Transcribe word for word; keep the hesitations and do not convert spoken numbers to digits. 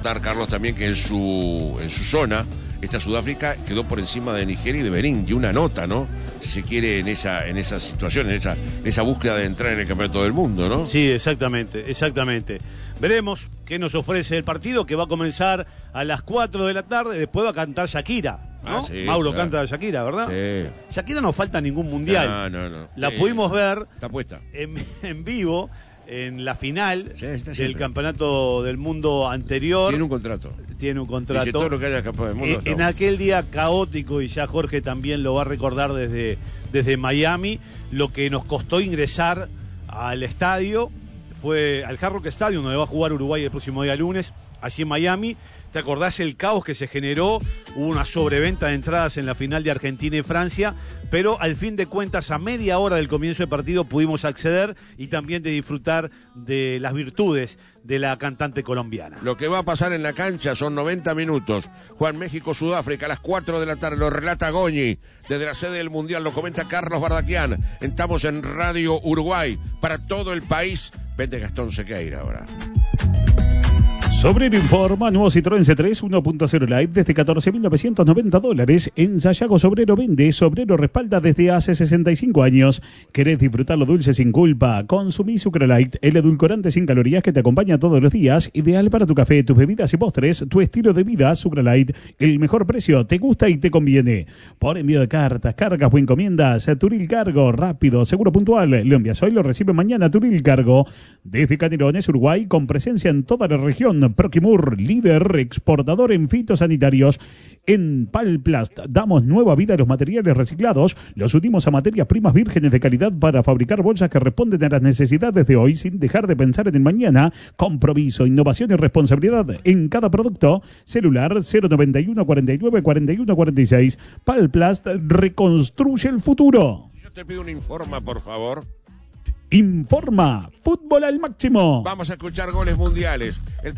contar, Carlos, también que en su, en su zona, esta Sudáfrica quedó por encima de Nigeria y de Benín, y una nota, ¿no? Si se quiere, en esa, en esa situación, en esa, en esa búsqueda de entrar en el campeonato del mundo, ¿no? Sí, exactamente, exactamente. Veremos qué nos ofrece el partido, que va a comenzar a las cuatro de la tarde, después va a cantar Shakira, ¿no? Ah, sí, Mauro claro. canta Shakira, ¿verdad? Sí. Shakira no falta ningún mundial. No, no, no. La Sí. pudimos ver Está puesta. en, en vivo en la final Sí, está del siempre. campeonato del mundo anterior. Tiene un contrato. Tiene un Dice, contrato. todo lo que haya campeón del mundo. En, en aquel día caótico, y ya Jorge también lo va a recordar desde, desde Miami, lo que nos costó ingresar al estadio fue al Hard Rock Stadium, donde va a jugar Uruguay el próximo día lunes, allí en Miami. ¿Te acordás el caos que se generó? Hubo una sobreventa de entradas en la final de Argentina y Francia, pero al fin de cuentas, a media hora del comienzo del partido pudimos acceder y también de disfrutar de las virtudes de la cantante colombiana. Lo que va a pasar en la cancha son noventa minutos. Juan México-Sudáfrica a las cuatro de la tarde. Lo relata Goñi desde la sede del Mundial. Lo comenta Carlos Bardaquian. Estamos en Radio Uruguay para todo el país. Vete Gastón Sequeira ahora. Sobrero informa, nuevo Citroën C tres uno punto cero Live desde catorce mil novecientos noventa dólares. En Sayago Sobrero vende, Sobrero respalda desde hace sesenta y cinco años. ¿Querés disfrutar lo dulce sin culpa? Consumí Sucralite, el edulcorante sin calorías que te acompaña todos los días. Ideal para tu café, tus bebidas y postres, tu estilo de vida. Sucralite, el mejor precio, te gusta y te conviene. Por envío de cartas, cargas o encomiendas, Turil Cargo, rápido, seguro, puntual. Lo envías hoy, lo recibe mañana. Turil Cargo, desde Canelones, Uruguay, con presencia en toda la región. Proquimur, líder exportador en fitosanitarios. En Palplast damos nueva vida a los materiales reciclados. Los unimos a materias primas vírgenes de calidad para fabricar bolsas que responden a las necesidades de hoy sin dejar de pensar en el mañana. Compromiso, innovación y responsabilidad en cada producto. Celular cero noventa y uno cuarenta y nueve cuarenta y uno cuarenta y seis. Palplast reconstruye el futuro. Yo te pido un informa, por favor. Informa, fútbol al máximo. Vamos a escuchar goles mundiales. El